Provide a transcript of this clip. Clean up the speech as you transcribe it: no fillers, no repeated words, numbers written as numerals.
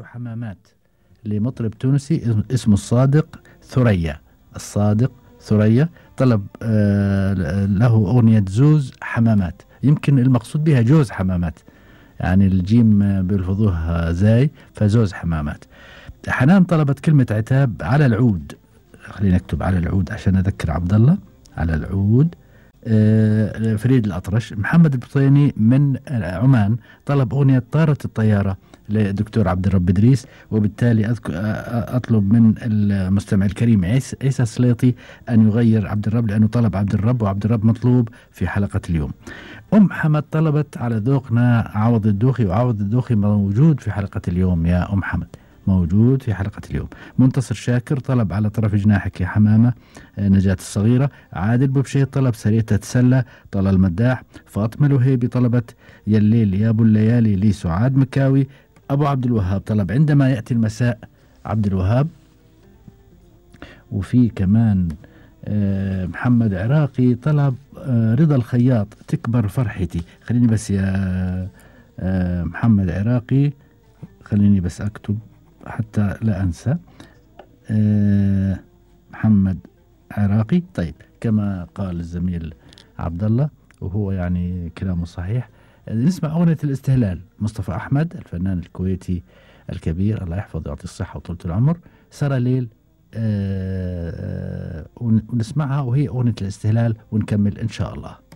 حمامات لمطرب تونسي اسمه الصادق ثريا. الصادق ثريا طلب له أغنية زوز حمامات، يمكن المقصود بها جوز حمامات، يعني الجيم بيلفظوها زاي فزوز حمامات. حنان طلبت كلمة عتاب على العود، خلينا نكتب على العود عشان أذكر عبد الله. على العود. فريد الأطرش. محمد البطيني من عمان طلب أغنية طارت الطيارة للدكتور عبد الرب إدريس، وبالتالي أطلب من المستمع الكريم عيسى سليطي أن يغير عبد الرب، لأنه طلب عبد الرب، وعبد الرب مطلوب في حلقة اليوم. أم حمد طلبت على ذوقنا عوض الدوخي، وعوض الدوخي موجود في حلقة اليوم يا أم حمد، موجود في حلقة اليوم. منتصر شاكر طلب على طرف جناحك يا حمامة. نجاة الصغيرة. عادل بوبشي طلب سريتة تسلى. طلال المداح. فاطمة الوهيبي طلبت يا الليل يا ابو الليالي لي سعاد مكاوي. ابو عبد الوهاب طلب عندما يأتي المساء عبد الوهاب. وفي كمان محمد عراقي طلب رضا الخياط تكبر فرحتي. خليني بس يا محمد عراقي، خليني بس اكتب حتى لا أنسى. محمد عراقي. طيب كما قال الزميل عبد الله، وهو يعني كلامه صحيح. نسمع أغنية الاستهلال مصطفى أحمد الفنان الكويتي الكبير، الله يحفظه ويعطيه الصحة وطولة العمر. سارة ليل. ونسمعها وهي أغنية الاستهلال، ونكمل إن شاء الله.